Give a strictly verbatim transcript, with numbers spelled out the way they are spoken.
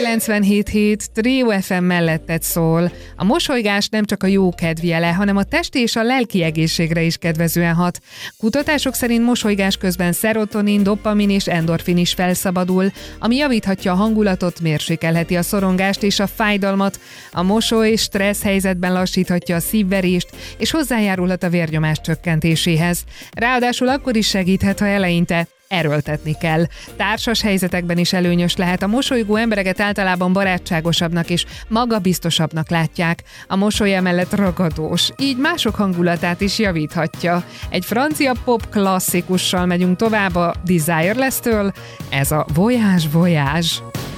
kilencvenhét hét Trio ef em melletted szól. A mosolygás nem csak a jó kedv jele, hanem a testi és a lelki egészségre is kedvezően hat. Kutatások szerint mosolygás közben szerotonin, dopamin és endorfin is felszabadul, ami javíthatja a hangulatot, mérsékelheti a szorongást és a fájdalmat. A mosoly stressz helyzetben lassíthatja a szívverést, és hozzájárulhat a vérnyomás csökkentéséhez. Ráadásul akkor is segíthet, ha eleinte erőltetni kell. Társas helyzetekben is előnyös lehet. A mosolygó embereket általában barátságosabbnak és magabiztosabbnak látják. A mosoly emellett ragadós, így mások hangulatát is javíthatja. Egy francia pop klasszikussal megyünk tovább, a Desireless-től. Ez a Voyage Voyage.